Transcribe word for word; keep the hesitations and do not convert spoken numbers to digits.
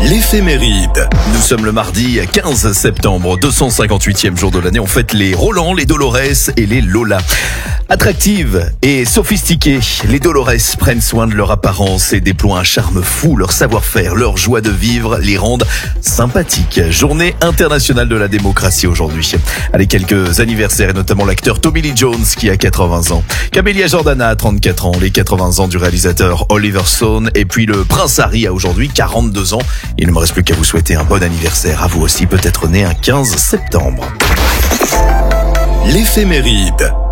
L'éphéméride. Nous sommes le mardi quinze septembre, deux cent cinquante-huitième jour de l'année. On fête les Roland, les Dolores et les Lola. Attractives et sophistiquées, les Dolores prennent soin de leur apparence et déploient un charme fou. Leur savoir-faire, leur joie de vivre les rendent sympathiques. Journée internationale de la démocratie aujourd'hui. Allez, quelques anniversaires et notamment l'acteur Tommy Lee Jones qui a quatre-vingts ans. Camélia Jordana a trente-quatre ans, les quatre-vingts ans du réalisateur Oliver Stone et puis le prince Harry a aujourd'hui quarante-deux ans. Il ne me reste plus qu'à vous souhaiter un bon anniversaire à vous aussi, peut-être né un quinze septembre. L'éphéméride.